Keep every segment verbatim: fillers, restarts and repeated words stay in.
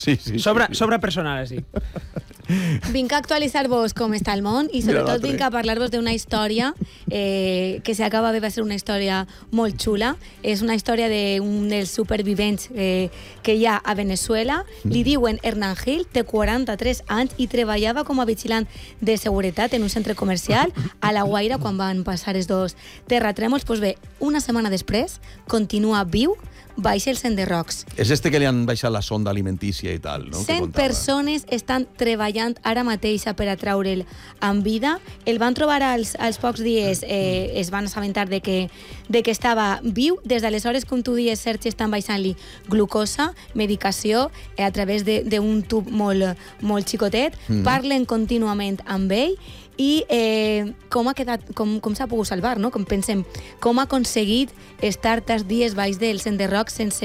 Sí, sí, Sobra, sí, sí. sobra personal, sí. Vinc a actualitzar-vos com està el món i sobretot vinc a parlar-vos d'una història eh, que si acaba bé va ser una història molt xula. És una història d'un dels supervivents eh, que hi ha a Venezuela. Li diuen Hernán Gil, té quaranta-tres anys i treballava com a vigilant de seguretat en un centre comercial a La Guaira quan van passar els dos terratrèmols. Pues bé, una setmana després continua viu baix els enderrocs. És este que li han baixat la sonda alimentícia i tal, no? cent persones estan treballant ara mateix per a treure'l amb vida. El van trobar als, als pocs dies, eh, es van assabentar de que, de que estava viu. Des d'aleshores, com tu dies, Sergi, estan baixant-li glucosa, medicació, eh, a través d'un tub molt, molt xicotet. Mm. Parlen contínuament amb ell i eh, com ha quedat, com, com s'ha pogut salvar, no? Com pensem, com ha aconseguit estar tants dies baix dels enderrocs sense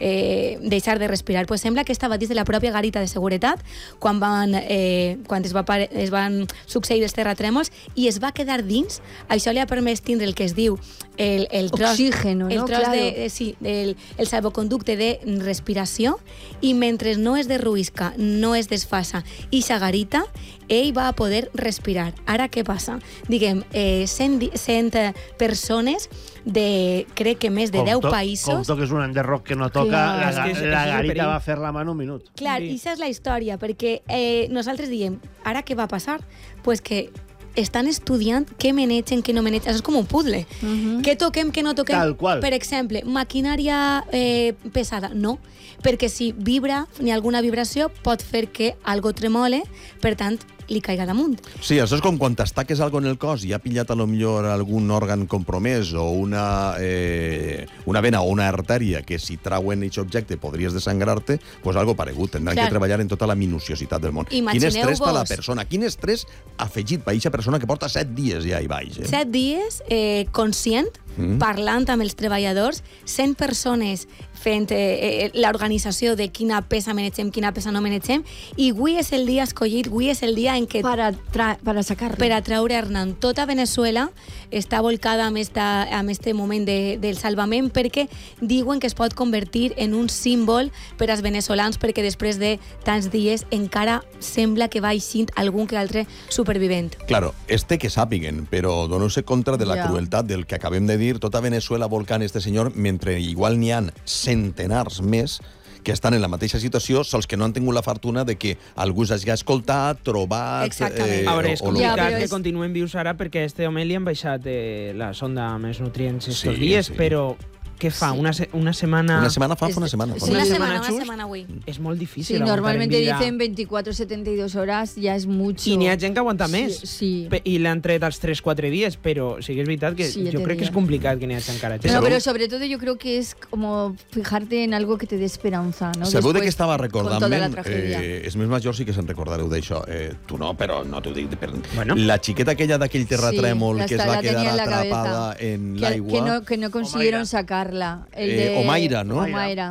eh, deixar de respirar. Pues sembla que estava dins de la pròpia garita de seguretat quan, van, eh, quan es, va, es van succeir els terratrèmols i es va quedar dins. Això li ha permès tindre el que es diu el, el tros, Oxígeno, el no? tros Claro. de, eh, sí, el, el salvoconducte de respiració, i mentre no es derruïsca, no es desfasa i sa garita, ell va poder respirar. Ara què passa? Diguem, eh, cent, cent persones de, crec que més de deu to, països... Com toques un enderroc que no toca, Clar. la, És que és- la és garita superior. va fer la mà en un minut. Clar, Sí. i aquesta és la història, perquè eh, nosaltres diem, ara què va passar? Pues que estan estudiant què manegen, què no manegen. Això és com un puzzle. Uh -huh. Què toquem, què no toquem? Tal qual. Per exemple, maquinària eh, pesada. No, perquè si vibra, ni alguna vibració, pot fer que algo tremole, per tant, li caiga damunt. Sí, això és com quan t'estaques algo en el cos i ha pillat a lo millor algun òrgan compromès o una, eh, una vena o una artèria que si trauen aquest objecte podries desangrar-te, pues algo paregut. Tindran Clar. que treballar en tota la minuciositat del món. Quin Imagineu-vos. estrès per la persona, quin estrès afegit per aquesta persona que porta set dies ja hi baix. Eh? Set dies eh, conscient, Mm. parlant amb els treballadors, cent persones fent eh, eh, l'organització de quina peça manegem, quina peça no manegem, i avui és el dia escollit, avui és el dia en què Para, tra para sacarlo. per a treure Hernán. Tota Venezuela està volcada amb, esta, amb este moment de, del salvament, perquè diuen que es pot convertir en un símbol per als venezolans, perquè després de tants dies encara sembla que va eixint algun que altre supervivent. Claro, este que sàpiguen, però dono-se contra de la Ja. crueltat del que acabem de dir, tota Venezuela volcant este senyor, mentre igual n'hi han centenars més que estan en la mateixa situació, sols que no han tingut la fortuna de que algú s'hagi escoltat, trobat... Exactament. A veure, és o- o lo complicat Ja, però que és- continuem vius ara perquè a este home li han baixat eh, la sonda amb els nutrients estos Sí, dies, sí. però què fa? Sí. Una, se una setmana... Una setmana fa, fa una És- setmana. fa sí, una, una una setmana, semana una just. setmana avui. És molt difícil Sí, aguantar normalmente en vida. dicen veinticuatro a setenta y dos horas, ya es mucho. I n'hi ha gent que aguanta més. Sí, sí. Pe- I l'han tret als tres quatre dies, però sí que és veritat que Sí, ja jo te crec que és digo. complicat que n'hi hagi encara gent. No, Sabeu- pero sobre todo yo creo que es como fijarte en algo que te dé esperanza, ¿no? Sabeu de Después, què estava con recordant? toda la men? tragedia. Eh, els més majors sí que se'n recordareu d'això. Eh, tu no, però no t'ho dic. Per... Bueno. La xiqueta aquella d'aquell terratrèmol Sí, que es hasta va la tenía quedar en la atrapada cabeza. en que, l'aigua... que no, que no consiguieron Omaira. sacarla. El Eh, de Omaira, ¿no? Omaira.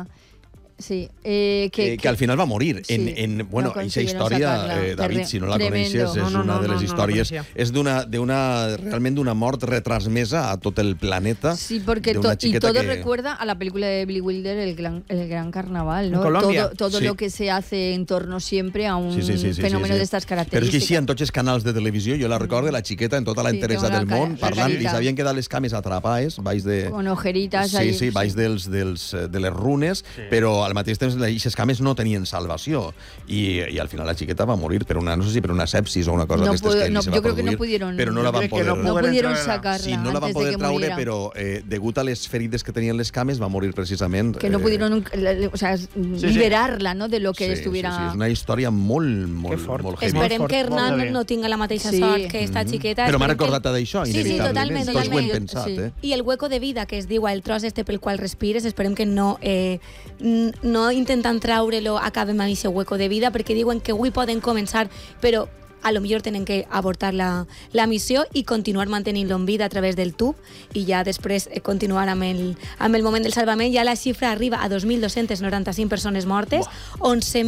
Sí. Eh, que, Que, que al final va morir. Sí, en, en, bueno, no aquesta consiguieron història, sacarla. eh, David, Terre- si no la tremendo. coneixes, és No, no, una no, de les no, no la històries... coneixia. és d'una, d'una, realment d'una mort retransmesa a tot el planeta. Sí, porque d'una to- y xiqueta todo que- recuerda a la película de Billy Wilder, El Gran, el gran Carnaval, ¿no? En Colombia. Todo, todo Sí. lo que se hace en torno siempre a un Sí, sí, sí, sí, fenómeno sí, sí. de estas Però características. és que així, en tots els canals de televisió, jo la recordo, la xiqueta en tota la Sí, interesa té una del ca- món, la parlant, carita. i s'havien quedat les cames atrapades, baix de... Con ojeritas Sí, ahí. sí, baix dels, dels, eh, de les runes, Sí. però al mateix temps aquestes cames no tenien salvació. I, I al final la xiqueta va morir per una, no sé si per una sepsis o una cosa No d'estes pudo- que li no, se yo va creo que no produir, pudieron- però no yo la van crec que poder... no No Poder pudieron entrar-la. sacarla Sí, no la van antes de poder que traure, muriera. però eh, degut a les ferides que tenien les cames va morir precisament... Que no eh, pudieron nunca- la- la- o sea, liberarla, ¿no? De lo que sí, estuviera... Sí, sí, és una història molt, molt, fort. molt heavy. Esperem fort, que molt Hernán bé. no tinga la mateixa Sí. sort que esta xiqueta. Però m'ha Esperem que- recordat d'això, Sí, sí, inevitablement. totalment, Tots ho hem totalment. pensat, Sí. eh? I el hueco de vida, que es diu el tros este pel qual respires, esperem que no, eh, n- no intentant traure-lo acabem amb aquest hueco de vida, perquè diuen que avui poden començar, però a lo millor tenen que avortar la, la missió i continuar mantenint-lo en vida a través del tub i ja després eh, continuar amb el, amb el moment del salvament. Ja la xifra arriba a dos mil dos-cents noranta-cinc persones mortes, onze mil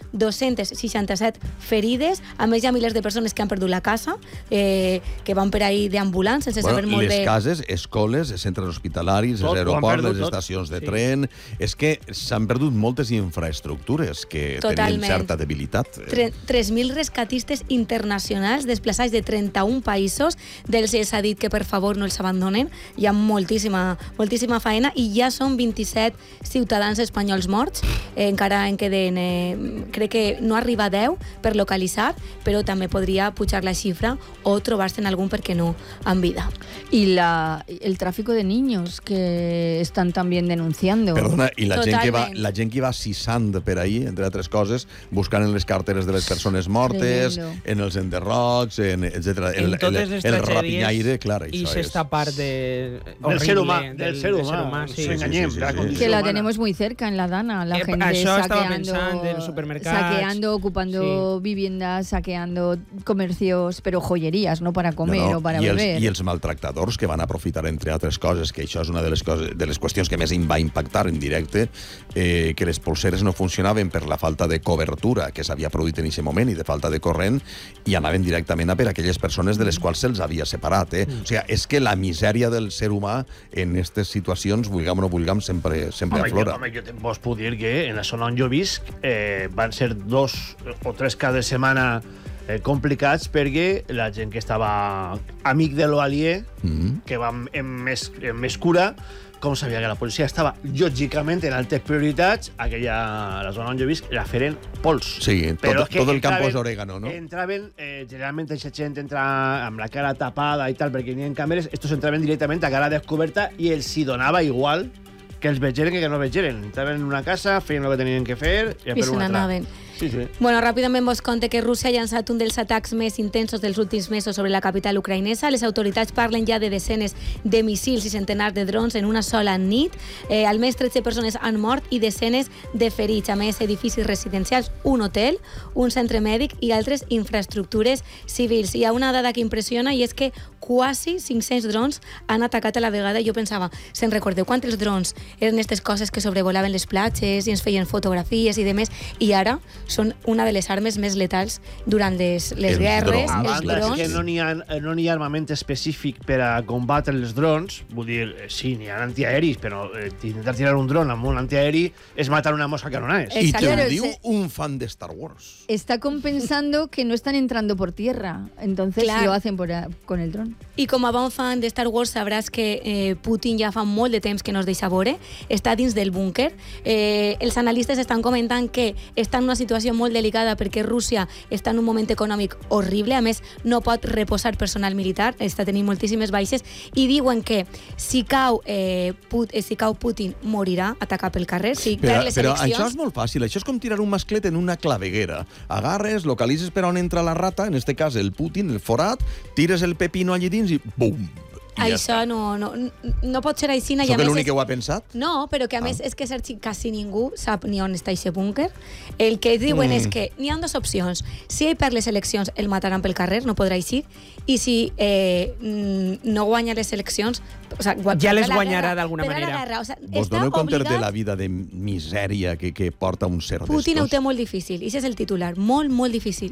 dos-centes seixanta-set ferides, a més hi ha milers de persones que han perdut la casa, eh, que van per ahí deambulant sense bueno, saber molt les bé... cases, escoles, centres hospitalaris, Tot, els ho han aeroports, perdut les tot. estacions de Sí. tren... És que s'han perdut moltes infraestructures que Totalment. tenien certa debilitat. Tre- tres mil rescatistes internacionals desplaçats de trenta-un països, dels s'ha dit que per favor no els abandonen, hi ha moltíssima, moltíssima faena i ja són vint-i-set ciutadans espanyols morts, eh, encara en queden, eh, crec que no arriba a deu per localitzar, però també podria pujar la xifra o trobar-se en algun perquè no en vida. Y la, el tráfico de niños que están también denunciando. Perdona, i la gent, que va, Totalment. la gent que va cissant per ahí, entre altres coses, buscant en les carteres de les persones mortes, Tremendo. en els enderrocs, en, etcètera. En El, el, totes les el tragèdies rapinyaire, clar, i això és... s'esta part de... Del ser humà, horrible del ser humà, humà, sí. no ens enganyem, Sí, sí, de la sí, sí. condició Que la humana. tenemos muy cerca en la Dana, la Eh, gente això estava saqueando, pensant en supermercats. saqueando, ocupando viviendas, saqueando comercios, pero joyerías, no para comer No, no, o para i els, beber. I els maltractadors que van aprofitar, entre altres coses, que això és una de les, coses, de les qüestions que més em va impactar en directe, eh, que les polseres no funcionaven per la falta de cobertura que s'havia produït en aquest moment i de falta de corrent, i anaven directament a per aquelles persones de les quals se'ls havia separat. Eh? Mm. O sigui, és que la misèria del ser humà en aquestes situacions, vulguem o no vulguem, sempre, sempre Home, jo, aflora. home, jo te vos puc dir que en la zona on jo visc eh, van ser dos o tres cada setmana eh, complicats perquè la gent que estava amic de lo alié, Mm. que va amb, amb, més, amb més cura, com sabia que la policia estava lògicament en altes prioritats, aquella, la zona on jo visc, la feren pols. Sí, tot, Però és que tot el campo entraven- és orégano, no? Entraven, eh, generalment aquesta gent entra amb la cara tapada i tal, perquè n'hi ha càmeres, estos entraven directament a cara descoberta i els hi donava igual que els vegeren que no vegeren. Entraven en una casa, feien el que tenien que fer i, a I per se una altra. n'anaven. Sí, sí. Bueno, ràpidament vos conte que Rússia ha llançat un dels atacs més intensos dels últims mesos sobre la capital ucraïnesa. Les autoritats parlen ja de desenes de missils i centenars de drons en una sola nit. Eh, almenys tretze persones han mort i desenes de ferits. A més, edificis residencials, un hotel, un centre mèdic i altres infraestructures civils. Hi ha una dada que impressiona i és que quasi cinc-cents drons han atacat a la vegada. Jo pensava, se'n recordeu quants drons eren aquestes coses que sobrevolaven les platges i ens feien fotografies i demés, i ara són una de les armes més letals durant les, les Els guerres, drons, A els banda, és drons. que no n'hi ha, no n'hi ha armament específic per a combatre els drons, vull dir, eh, sí, n'hi ha antiaeris, però eh, intentar tirar un dron amb un antiaeri és matar una mosca que no és. I te Claro, ho diu se- un fan de Star Wars. Está compensando que no están entrando por tierra, entonces Claro. lo hacen por a- con el dron. I com a bon fan de Star Wars sabràs que eh, Putin ja fa molt de temps que no es deixa veure, està dins del búnquer. Eh, els analistes estan comentant que està en una situació molt delicada perquè Rússia està en un moment econòmic horrible, a més no pot reposar personal militar, està tenint moltíssimes baixes, i diuen que si cau, eh, Put, eh, si cau Putin morirà atacat pel carrer, si Però, perd les però eleccions... això és molt fàcil, això és com tirar un masclet en una claveguera. Agarres, localitzes per on entra la rata, en este cas el Putin, el forat, tires el pepino allí dins i bum! I ja Això està. no, no, no pot ser així. i a Sóc més l'únic és- que ho ha pensat? No, però que a més és que Sergi, quasi ningú sap ni on està aquest búnquer. El que diuen Mm. és que n'hi ha dues opcions. Si ell perd les eleccions, el mataran pel carrer, no podrà eixir, i si eh, mm, no guanya les eleccions... O sea, gua- Ja les perdrà la guanyarà guerra, d'alguna perdrà la manera. guerra. O sea, Vos està doneu compte de obligat- la vida de misèria que, que porta un ser Putin ho té d'estos? molt difícil, i ese és el titular, molt, molt difícil.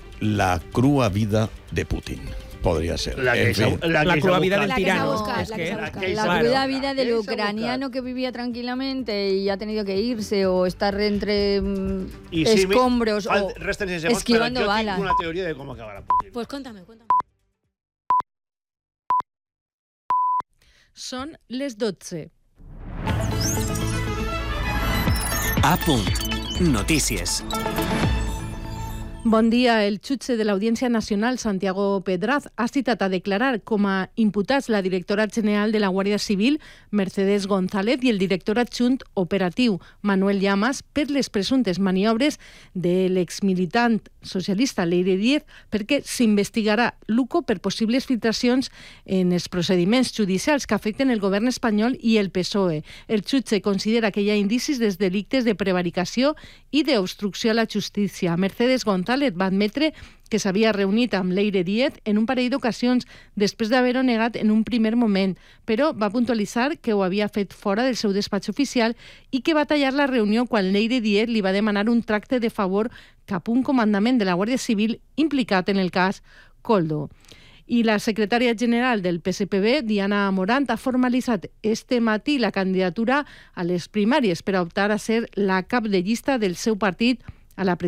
La crua vida de Putin. Podria ser. La que En fi. s'ha- la La que crua s'ha vida buscat. del La que s'ha tirano. buscat, Es la que que- s'ha buscat. La Claro. cruda vida del Eso ucraniano que vivía tranquilamente y ha tenido que irse o estar entre mm, I sí, mi- escombros fal- o resten sis segons, esquivando però jo balas. tinc una teoria de com acabarà Putin. Pues cuéntame, cuéntame. Són les dotze. A punt. Notícies. Bon dia. El jutge de l'Audiència Nacional, Santiago Pedraz, ha citat a declarar com a imputats la directora general de la Guàrdia Civil, Mercedes González, i el director adjunt operatiu, Manuel Llamas, per les presumptes maniobres de l'exmilitant socialista Leire Díez, perquè s'investigarà l'U C O per possibles filtracions en els procediments judicials que afecten el govern espanyol i el P S O E. El jutge considera que hi ha indicis dels delictes de prevaricació i d'obstrucció a la justícia. Mercedes González González va admetre que s'havia reunit amb Leire Díez en un parell d'ocasions després d'haver-ho negat en un primer moment, però va puntualitzar que ho havia fet fora del seu despatx oficial i que va tallar la reunió quan Leire Díez li va demanar un tracte de favor cap a un comandament de la Guàrdia Civil implicat en el cas Koldo. I la secretària general del P S P B, Diana Morant, ha formalitzat este matí la candidatura a les primàries per a optar a ser la cap de llista del seu partit a la presidència